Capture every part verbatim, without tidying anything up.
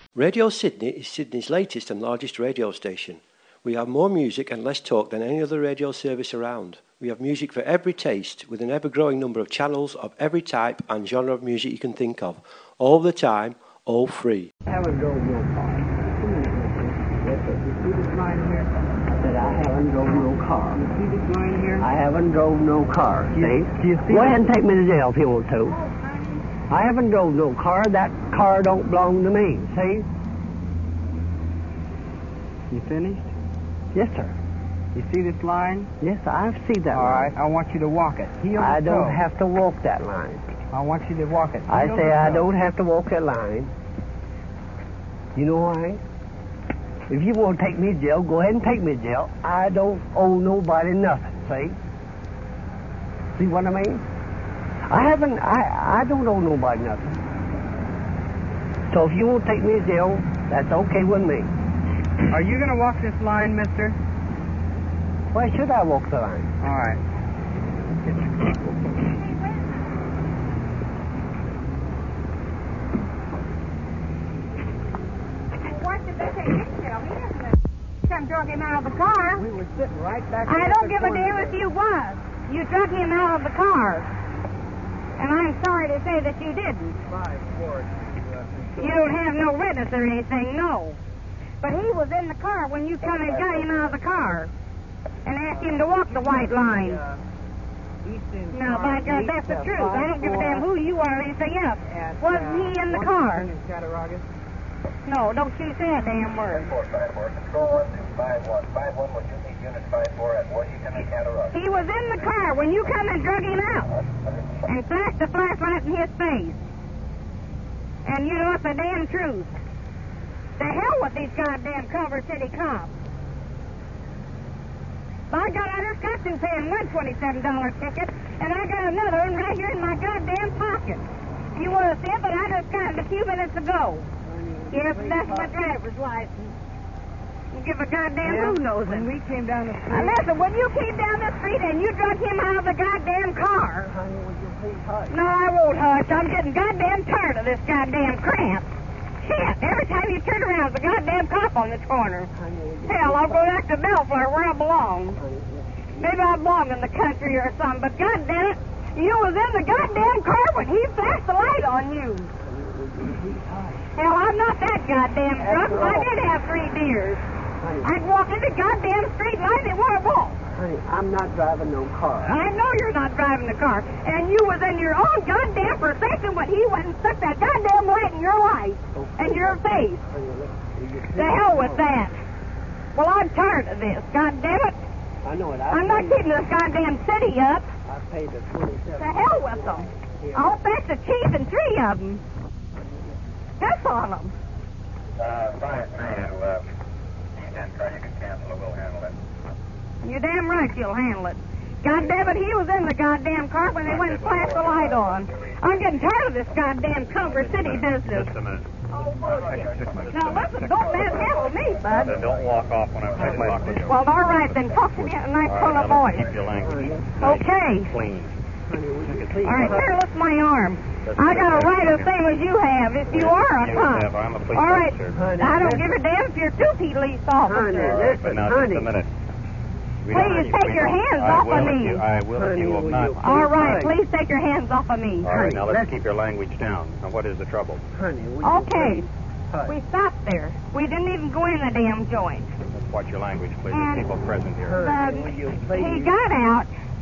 Radio Sydney is Sydney's latest and largest radio station. We have more music and less talk than any other radio service around. We have music for every taste, with an ever-growing number of channels of every type and genre of music you can think of, all the time, all free. I haven't drove no car. Yes, sir. You see this line here? I said I haven't drove no car. You see this line here? I haven't drove no car. Do you, see? Do you see Go that? ahead and take me to jail if you want to. I haven't drove no car. That car don't belong to me. See? You finished? Yes, sir. You see this line? Yes, I see that All line. right, I want you to walk it. Heel I to don't toe. have to walk that line. I want you to walk it. I Heel say to I toe. don't have to walk that line. You know why? If you want to take me to jail, go ahead and take me to jail. I don't owe nobody nothing, see? See what I mean? I haven't, I, I don't owe nobody nothing. So if you want to take me to jail, that's okay with me. Are you going to walk this line, mister? Why should I walk the line? All right. What did they say? You didn't tell me, isn't it? Some drug him out of the car. We were sitting right back I there don't at the give a corner damn there. if you was. You drug him out of the car. And I'm sorry to say that you didn't. Five, four, You don't have no witness or anything, no. But he was in the car when you come and got him out of the car and asked him to walk the white line. Now, by God, that's the truth. I don't give a damn who you are or anything else. Wasn't he in the car? No, don't you say a damn word. Control one two five one. five one, would you meet unit five four at Washington and Cattaraugus? He was in the car when you come and drug him out and flashed the flashlight in his face. And you know it's the damn truth. The hell with these goddamn Culver City cops. By God, I just got through paying one twenty-seven dollar ticket, and I got another one right here in my goddamn pocket. You want to see it, but I just got it a few minutes ago. Yes, that's my driver's license. You give a goddamn who knows it. When we came down the Now street... listen, when you came down the street and you drug him out of the goddamn car. Honey, would you please hush? No, I won't hush. I'm getting goddamn tired of this goddamn cramp. Shit, every time you turn around, there's a goddamn cop on this corner. Honey, would you Hell, I'll go back to Bellflower where I belong. Honey, Maybe I belong in the country or something, but goddamn it, you was in the goddamn car when he flashed the light on you. Hell, I'm not that goddamn drunk. I did have three beers. honey, I'd walk in the goddamn street light and want to walk. honey, I'm not driving no car. I know you're not driving the car, and you was in your own goddamn procession when he went and stuck that goddamn light in your light and your face. Honey, look, will you The please hell with hush? that. Well, I'm tired of this. God damn it. I know it. I I'm not paid- keeping this goddamn city up. I paid the twenty-seven. The hell with them. I'll back the chief and three of them. Piss on them. Uh, five, man, uh, you can try, you can cancel it, we'll handle it. You're damn right you'll handle it. God damn it, he was in the goddamn car when they went and flashed the light on. I'm getting tired of this goddamn Culver City business. Just a minute. Oh, bullshit. Now, listen, don't manhandle me, bud. Then don't walk off when I'm talking with you. Well, all right, then talk to me in a nice full of voice. Keep your language Okay. clean. Honey, would you please All right, hush? here, lift my arm. I got a right the same as you have, if you are a You cop. have, I'm a police All right, officer. Honey, I don't listen. give a damn if you're two police Honey, officers. listen, But now, honey. just a minute. We don't- Please take we your don't- hands I off will of if me. you- I will if Honey, you will will not. you- All right, Honey. please take your hands off of me. All right, now let's Listen. keep your language down. Now, what is the trouble? Honey, would you Okay, please hush? we stopped there. We didn't even go in the damn joint. Let's watch your language, please. And- There's people present here. Honey, Um, will you He please? got out,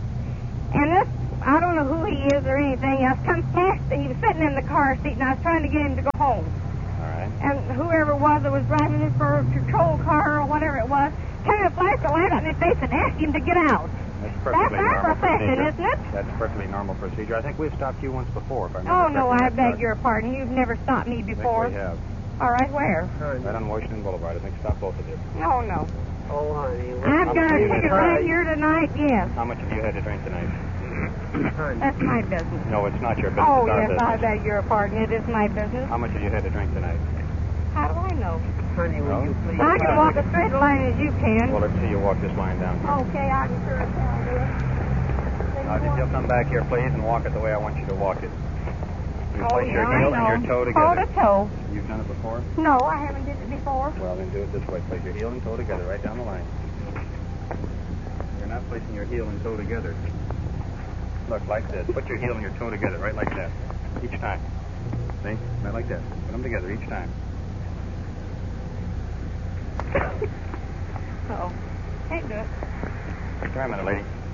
and this, I don't know who he is or anything else, comes past, he was sitting in the car seat, and I was trying to get him to go home. All right. And whoever it was that was driving this for a patrol car or whatever it was, came and flashed the light on his face and asked him to get out. That's That's perfectly our normal profession, procedure. isn't it? That's perfectly normal procedure. I think we've stopped you once before, if I remember Oh, no, I correctly. beg your pardon. You've never stopped me I think before. we have. All right, where? Honey. Right on Washington Boulevard. I think stop both of you. No, no. Oh, honey. will I've you got a please ticket hush? right here tonight, yes. How much have you had to drink tonight? Honey. That's my business. No, it's not your business. Oh, it's our yes, business. I beg your pardon. It is my business. How much have you had to drink tonight? How do I know? Honey, will No? you please I can hush? walk a straight line as you can. Well, let's see you walk this line down. Okay, I can sure as hell do it. Now, if you'll come back here, please, and walk it the way I want you to walk it. You Oh, place yeah, your I heel know. and your toe Toe together. to toe. You've done it before? No, I haven't did it before. Well, then do it this way. Place your heel and toe together right down the line. You're not placing your heel and toe together. Look, like this. Put your heel and your toe together right like that. Each time. See? Right like that. Put them together each time. Oh, can't do it. Try a minute, lady.